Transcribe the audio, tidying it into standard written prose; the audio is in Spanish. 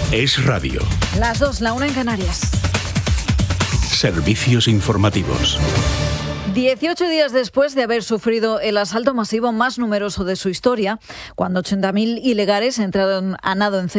Es radio. Las 2, la 1 en Canarias. Servicios informativos. 18 días después de haber sufrido el asalto masivo más numeroso de su historia, cuando 80.000 ilegales entraron a nado en